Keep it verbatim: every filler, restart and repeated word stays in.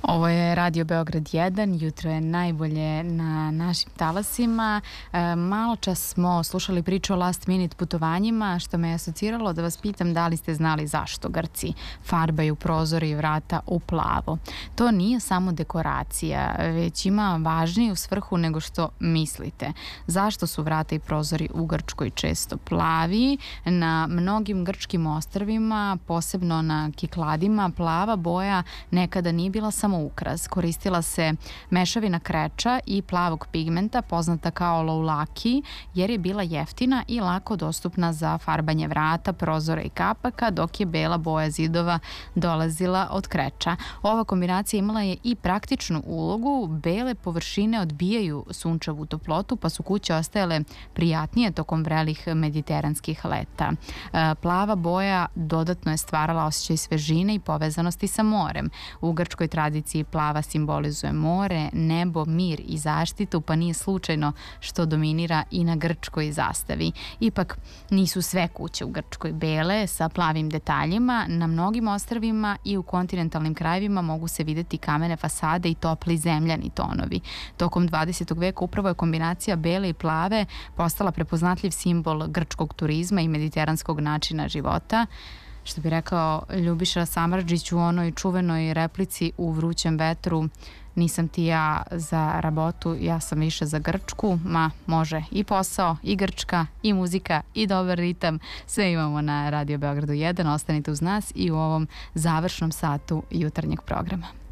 Ovo je Radio Beograd jedan, jutro je najbolje na našim talasima. E, malo čas smo slušali priču o last minute putovanjima, što me je asociralo da vas pitam da li ste znali zašto Grci farbaju prozore i vrata u plavo. To nije samo dekoracija, već ima važniju svrhu nego što mislite. Zašto su vrata i prozori u Grčkoj često plavi? Na mnogim grčkim ostrvima, posebno na Kikladima, plava boja nekada nije bila samo ukras. Koristila se mešavina kreča i plavog pigmenta, poznata kao loulaki, jer je bila jeftina i lako dostupna za farbanje vrata, prozora i kapaka, dok je bela boja zidova dolazila od kreča. Ova kombinacija imala je i praktičnu ulogu. Bele površine odbijaju sunčevu toplotu, pa su kuće ostajale prijatnije tokom vrelih mediteranskih leta. Plava boja dodatno je stvarala osjećaj svežine i povezanosti sa morem. U grčkoj tradiciji plava simbolizuje more, nebo, mir i zaštitu, pa nije slučajno što dominira i na grčkoj zastavi. Ipak nisu sve kuće u Grčkoj bele sa plavim detaljima. Na mnogim ostrvima i u kontinentalnim krajevima mogu se videti kamene fasade i topli zemljani tonovi. Tokom dvadesetog veka upravo je kombinacija bele i plave postala prepoznatljiv simbol grčkog turizma i mediteranskog načina života. Što bi rekao Ljubiša Samardžić u onoj čuvenoj replici U vrućem vetru: nisam ti ja za rabotu, ja sam više za Grčku. Ma, može i posao, i Grčka, i muzika, i dobar ritam. Sve imamo na Radio Beogradu jedan. Ostanite uz nas i u ovom završnom satu jutarnjeg programa.